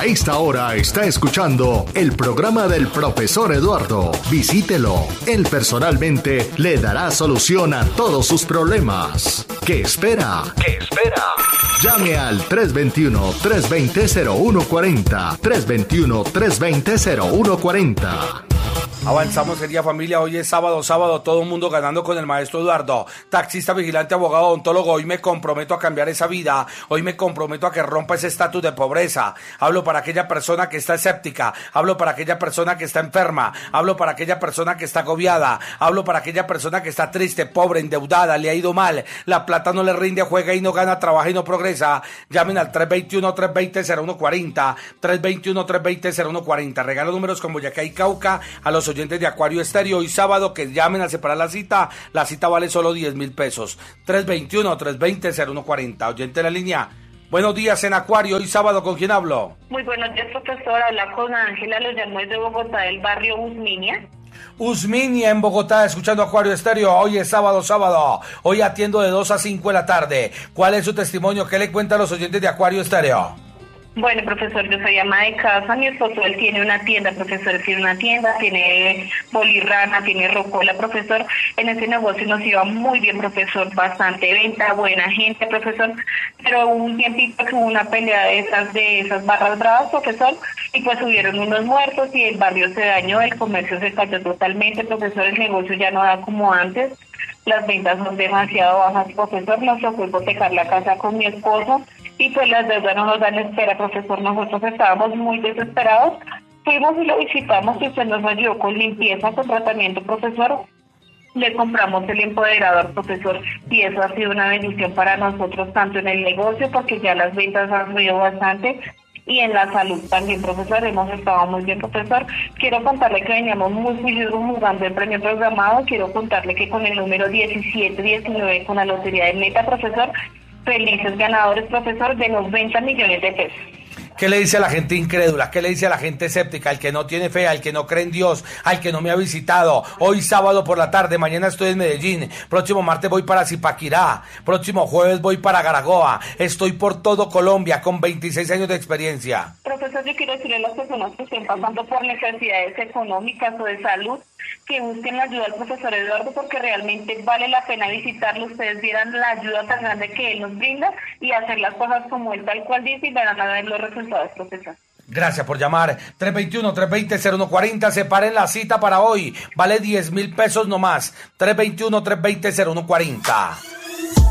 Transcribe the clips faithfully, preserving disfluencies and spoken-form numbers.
A esta hora está escuchando el programa del profesor Eduardo. Visítelo. Él personalmente le dará solución a todos sus problemas. ¿Qué espera? ¿Qué espera? Llame al tres dos uno, tres dos cero, cero uno cuatro cero, tres dos uno, tres dos cero, cero uno cuatro cero. Avanzamos, querida familia. Hoy es sábado, sábado, todo el mundo ganando con el maestro Eduardo. Taxista, vigilante, abogado, odontólogo. Hoy me comprometo a cambiar esa vida. Hoy me comprometo a que rompa ese estatus de pobreza. Hablo para aquella persona que está escéptica. Hablo para aquella persona que está enferma. Hablo para aquella persona que está agobiada. Hablo para aquella persona que está triste, pobre, endeudada, le ha ido mal. La plata no le rinde, juega y no gana, trabaja y no progresa. Llamen al tres dos uno, tres dos cero, cero uno cuatro cero. tres dos uno, tres dos cero, cero uno cuatro cero. Regalo números con Boyacá y Cauca a los oyentes de Acuario Estéreo. Hoy sábado que llamen a separar la cita. La cita vale solo diez mil pesos. tres dos uno, tres dos cero, cero uno cuatro cero. Oyente de la línea. Buenos días en Acuario. Hoy sábado, ¿con quién hablo? Muy buenos días, profesor. Habla con Ángela, los llamo desde Bogotá, del barrio Usminia. Usminia en Bogotá, escuchando Acuario Estéreo. Hoy es sábado, sábado. Hoy atiendo de dos a cinco de la tarde. ¿Cuál es su testimonio? ¿Qué le cuentan los oyentes de Acuario Estéreo? Bueno, profesor, yo soy ama de casa. Mi esposo, él tiene una tienda, profesor, tiene una tienda, tiene bolirrana, tiene rocola, profesor. En ese negocio nos iba muy bien, profesor, bastante venta, buena gente, profesor. Pero hubo un tiempito que hubo una pelea de esas, de esas barras bravas, profesor, y pues hubieron unos muertos y el barrio se dañó, el comercio se cayó totalmente, profesor, el negocio ya no da como antes. Las ventas son demasiado bajas, profesor. Nos tocó hipotecar la casa con mi esposo y pues las deudas no nos dan espera, profesor. Nosotros estábamos muy desesperados. Fuimos y lo visitamos y usted nos ayudó con limpieza, con tratamiento, profesor. Le compramos el empoderador, profesor, y eso ha sido una bendición para nosotros, tanto en el negocio, porque ya las ventas han subido bastante, y en la salud también, profesor. Hemos estado muy bien, profesor. Quiero contarle que veníamos muy felices jugando el premio programado. Quiero contarle que con el número diecisiete diecinueve, con la Lotería del Meta, profesor, felices ganadores, profesor, de noventa millones de pesos. ¿Qué le dice a la gente incrédula? ¿Qué le dice a la gente escéptica? Al que no tiene fe, al que no cree en Dios, al que no me ha visitado. Hoy sábado por la tarde, mañana estoy en Medellín. Próximo martes voy para Zipaquirá. Próximo jueves voy para Garagoa. Estoy por todo Colombia con veintiséis años de experiencia. Profesor, yo quiero decirle a las personas que estén pasando por necesidades económicas o de salud, que busquen la ayuda del profesor Eduardo, porque realmente vale la pena visitarlo. Ustedes vieran la ayuda tan grande que él nos brinda y hacer las cosas como él tal cual dice y verán a ver los resultados, profesor. Gracias por llamar. tres dos uno, tres dos cero, cero uno cuatro cero. Separen la cita para hoy. Vale diez mil pesos nomás. tres dos uno, tres dos cero, cero uno cuatro cero.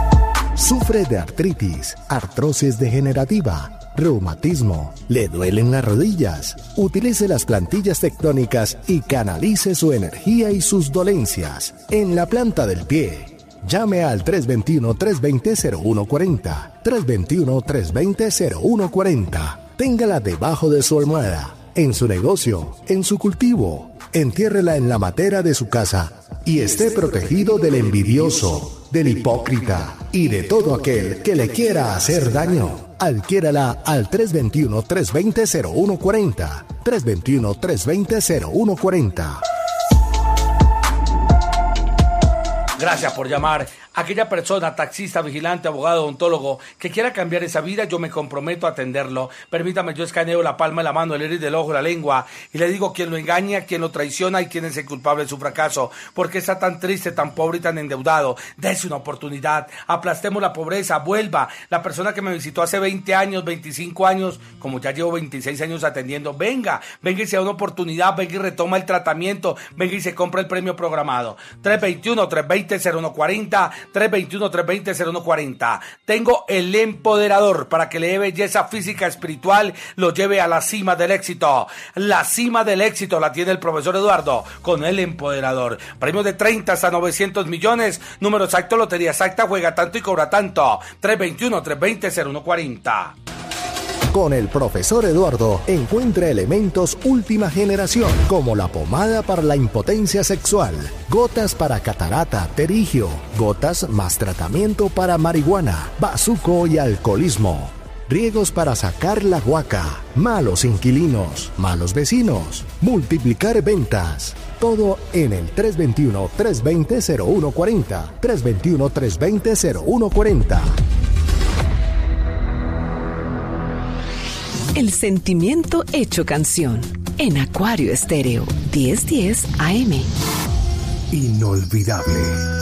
Sufre de artritis, artrosis degenerativa, reumatismo, le duelen las rodillas. Utilice las plantillas tectónicas y canalice su energía y sus dolencias en la planta del pie. Llame al tres dos uno, tres dos cero, cero uno cuatro cero, tres dos uno, tres dos cero, cero uno cuatro cero. Téngala debajo de su almohada, en su negocio, en su cultivo. Entiérrela en la matera de su casa y esté protegido del envidioso, del hipócrita y de todo aquel que le quiera hacer daño. Adquiérala al tres dos uno, tres dos cero, cero uno cuatro cero, tres dos uno, tres dos cero, cero uno cuatro cero. Gracias por llamar. Aquella persona, taxista, vigilante, abogado, odontólogo, que quiera cambiar esa vida, yo me comprometo a atenderlo. Permítame, yo escaneo la palma de la mano, el iris del ojo, la lengua, y le digo quién lo engaña, quién lo traiciona y quién es el culpable de su fracaso. ¿Por qué está tan triste, tan pobre y tan endeudado? Dese una oportunidad, aplastemos la pobreza, vuelva. La persona que me visitó hace veinte años, veinticinco años, como ya llevo veintiséis años atendiendo, venga, venga y se da una oportunidad, venga y retoma el tratamiento, venga y se compra el premio programado. tres dos uno, tres dos cero, cero uno cuatro cero, tres dos uno, tres dos cero, cero uno cuatro cero. Tengo el empoderador para que le dé belleza física, espiritual, lo lleve a la cima del éxito. La cima del éxito la tiene el profesor Eduardo con el empoderador. Premios de treinta hasta novecientos millones. Número exacto, lotería exacta, juega tanto y cobra tanto. tres dos uno, tres dos cero, cero uno cuatro cero. Con el profesor Eduardo encuentra elementos última generación como la pomada para la impotencia sexual, gotas para catarata, terigio, gotas más tratamiento para marihuana, bazuco y alcoholismo, riegos para sacar la guaca, malos inquilinos, malos vecinos, multiplicar ventas. Todo en el tres dos uno, tres dos cero, cero uno cuatro cero, tres dos uno, tres dos cero, cero uno cuatro cero. El sentimiento hecho canción. En Acuario Estéreo, diez diez A M. Inolvidable.